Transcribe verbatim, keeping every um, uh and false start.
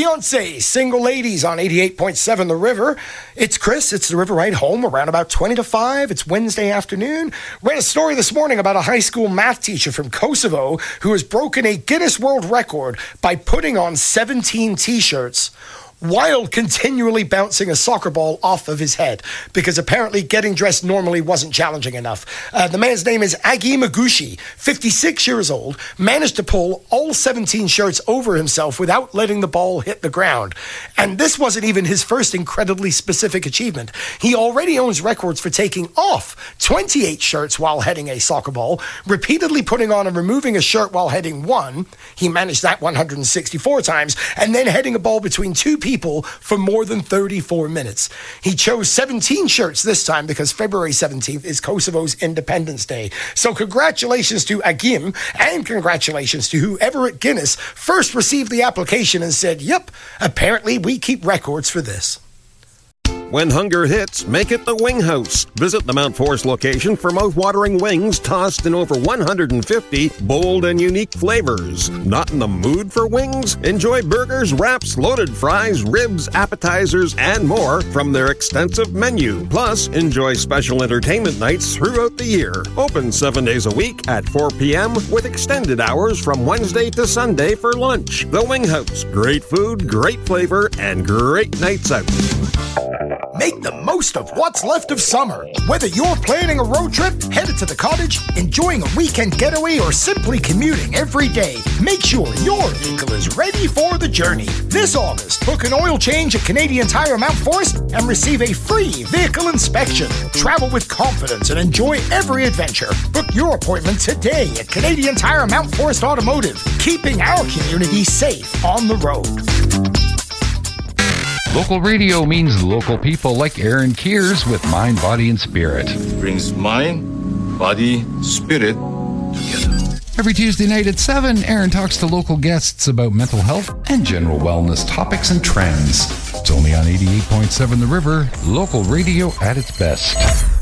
Beyonce, Single Ladies on eighty-eight point seven The River. It's Chris. It's The River Ride Home around about twenty to five. It's Wednesday afternoon. Read a story this morning about a high school math teacher from Kosovo who has broken a Guinness World Record by putting on seventeen t-shirts while continually bouncing a soccer ball off of his head, because apparently getting dressed normally wasn't challenging enough. Uh, the man's name is Agi Magushi, fifty-six years old, managed to pull all seventeen shirts over himself without letting the ball hit the ground. And this wasn't even his first incredibly specific achievement. He already owns records for taking off twenty-eight shirts while heading a soccer ball, repeatedly putting on and removing a shirt while heading one. He managed that one hundred sixty-four times, and then heading a ball between two people people for more than thirty-four minutes. He chose seventeen shirts this time because February seventeenth is Kosovo's Independence Day. So congratulations to Agim, and congratulations to whoever at Guinness first received the application and said, yep, apparently we keep records for this. When hunger hits, make it the Wing House. Visit the Mount Forest location for mouth-watering wings tossed in over one hundred fifty bold and unique flavors. Not in the mood for wings? Enjoy burgers, wraps, loaded fries, ribs, appetizers, and more from their extensive menu. Plus, enjoy special entertainment nights throughout the year. Open seven days a week at four p.m. with extended hours from Wednesday to Sunday for lunch. The Wing House. Great food, great flavor, and great nights out. Make the most of what's left of summer. Whether you're planning a road trip, headed to the cottage, enjoying a weekend getaway, or simply commuting every day, make sure your vehicle is ready for the journey. This August, book an oil change at Canadian Tire Mount Forest and receive a free vehicle inspection. Travel with confidence and enjoy every adventure. Book your appointment today at Canadian Tire Mount Forest Automotive, keeping our community safe on the road. Local radio means local people like Aaron Kears with Mind, Body, and Spirit. Brings mind, body, spirit together. Every Tuesday night at seven, Aaron talks to local guests about mental health and general wellness topics and trends. It's only on eighty-eight point seven The River, local radio at its best.